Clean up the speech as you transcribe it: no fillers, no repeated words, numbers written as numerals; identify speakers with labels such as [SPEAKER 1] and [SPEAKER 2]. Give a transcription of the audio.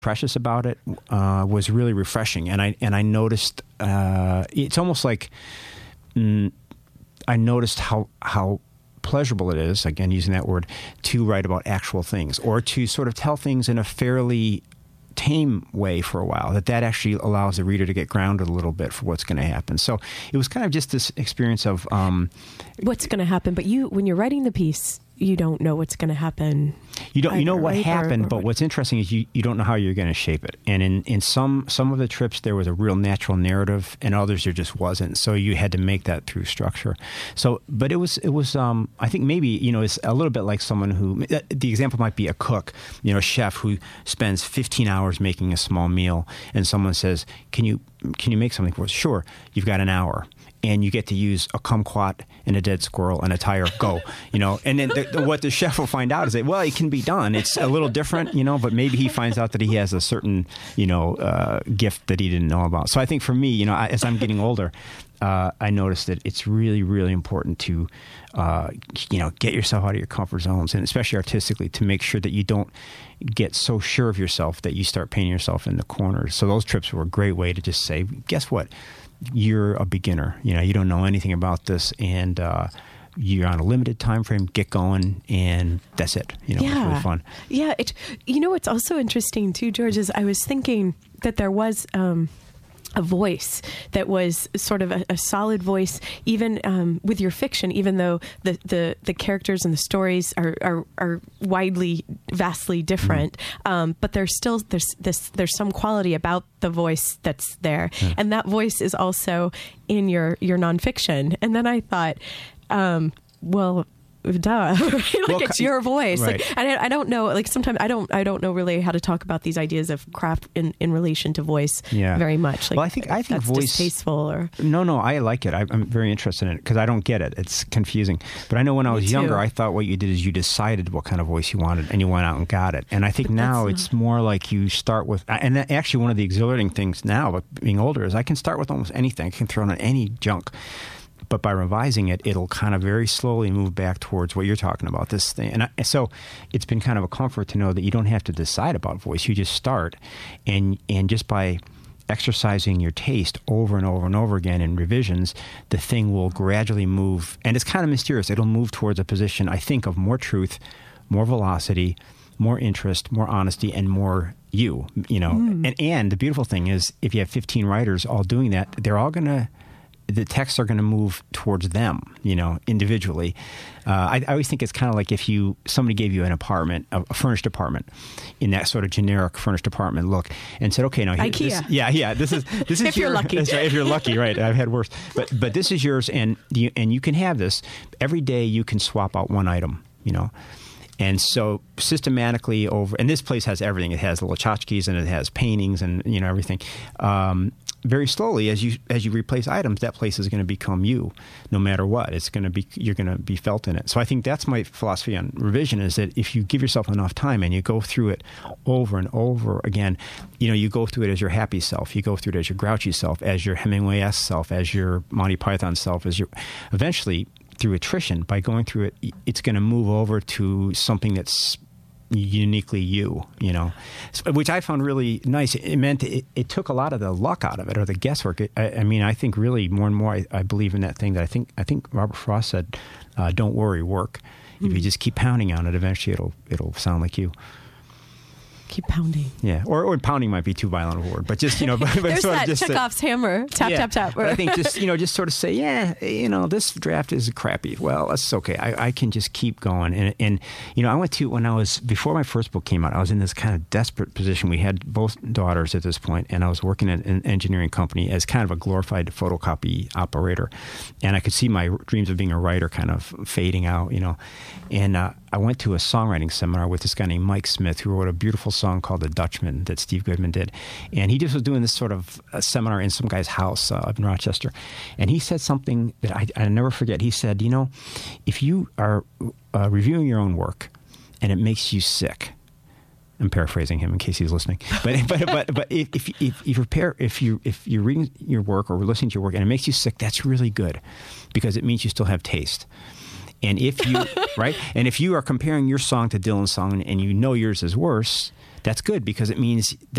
[SPEAKER 1] precious about it was really refreshing. And I noticed it's almost like I noticed how pleasurable it is, again using that word, to write about actual things or to sort of tell things in a fairly tame way for a while, that actually allows the reader to get grounded a little bit for what's going to happen. So it was kind of just this experience of
[SPEAKER 2] what's going to happen. But when you're writing the piece, you don't know what's going to happen.
[SPEAKER 1] You know what happened, but what's interesting is you don't know how you're going to shape it. And in some of the trips, there was a real natural narrative, and others there just wasn't. So you had to make that through structure. So, but it was I think maybe, it's a little bit like someone who, the example might be a cook, a chef who spends 15 hours making a small meal, and someone says, can you make something for us? Sure. You've got an hour. And you get to use a kumquat and a dead squirrel and a tire. Go, And then what the chef will find out is that, well, it can be done. It's a little different, but maybe he finds out that he has a certain, gift that he didn't know about. So I think for me, as I'm getting older, I noticed that it's really, really important to, get yourself out of your comfort zones, and especially artistically, to make sure that you don't get so sure of yourself that you start painting yourself in the corners. So those trips were a great way to just say, guess what? You're a beginner. You don't know anything about this, and you're on a limited time frame. Get going, and that's it. It's really fun.
[SPEAKER 2] Yeah. What's also interesting too, George, is I was thinking that there was a voice that was sort of a solid voice, even with your fiction, even though the characters and the stories are vastly different. But there's some quality about the voice that's there. Yeah. And that voice is also in your nonfiction. And then I thought, well, duh, it's your voice.
[SPEAKER 1] Right.
[SPEAKER 2] I don't know, sometimes I don't know really how to talk about these ideas of craft in relation to voice very much.
[SPEAKER 1] Well, I think
[SPEAKER 2] that's
[SPEAKER 1] voice
[SPEAKER 2] distasteful or
[SPEAKER 1] no, I like it. I'm very interested in it because I don't get it. It's confusing. But I know when I was younger, I thought what you did is you decided what kind of voice you wanted and you went out and got it. And I think now it's more like you start with, and actually one of the exhilarating things now about being older is I can start with almost anything. I can throw in any junk. But by revising it, it'll kind of very slowly move back towards what you're talking about, this thing. And so it's been kind of a comfort to know that you don't have to decide about voice. You just start, and just by exercising your taste over and over and over again in revisions, the thing will gradually move. And it's kind of mysterious. It'll move towards a position, I think, of more truth, more velocity, more interest, more honesty, and more you, And the beautiful thing is, if you have 15 writers all doing that, they're all going to... the texts are going to move towards them, individually. I always think it's kind of like if somebody gave you an apartment, a furnished apartment, in that sort of generic furnished apartment look, and said, "Okay, now
[SPEAKER 2] IKEA,
[SPEAKER 1] this is
[SPEAKER 2] if you're lucky,
[SPEAKER 1] that's right, if you're lucky, right? I've had worse, but this is yours, and you can have this every day. You can swap out one item, And so systematically and this place has everything. It has little tchotchkes and it has paintings and everything. Very slowly, as you replace items, that place is going to become you, no matter what. You're going to be felt in it. So I think that's my philosophy on revision: is that if you give yourself enough time and you go through it over and over again, you go through it as your happy self, you go through it as your grouchy self, as your Hemingway-esque self, as your Monty Python self, eventually through attrition. By going through it, it's going to move over to something that's uniquely you, which I found really nice. It meant it took a lot of the luck out of it, or the guesswork. I think really more and more I believe in that thing that I think Robert Frost said, "Don't worry, work." If you just keep pounding on it, eventually it'll sound like you.
[SPEAKER 2] Keep pounding.
[SPEAKER 1] Yeah, or pounding might be too violent a word, but just but
[SPEAKER 2] there's
[SPEAKER 1] sort
[SPEAKER 2] that
[SPEAKER 1] of just
[SPEAKER 2] Chekhov's hammer, tap tap.
[SPEAKER 1] But I think just sort of say, this draft is crappy. Well, that's okay. I can just keep going, and I went to before my first book came out, I was in this kind of desperate position. We had both daughters at this point, and I was working at an engineering company as kind of a glorified photocopy operator, and I could see my dreams of being a writer kind of fading out, and I went to a songwriting seminar with this guy named Mike Smith, who wrote a beautiful song called The Dutchman that Steve Goodman did. And he just was doing this sort of seminar in some guy's house up in Rochester. And he said something that I never forget. He said, if you are reviewing your own work and it makes you sick, I'm paraphrasing him in case he's listening. But if you're reading your work or listening to your work and it makes you sick, that's really good because it means you still have taste. And if you right, and if you are comparing your song to Dylan's song and you know yours is worse, that's good because it means